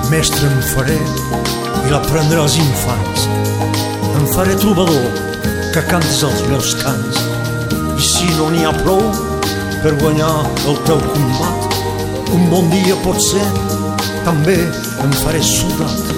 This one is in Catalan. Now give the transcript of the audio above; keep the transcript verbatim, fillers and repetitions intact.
Mestre em faré i l'aprendré als infants. Em faré trobador que cantis els meus cants. I si no n'hi ha prou per guanyar el teu combat, un bon dia potser també em faré soldat.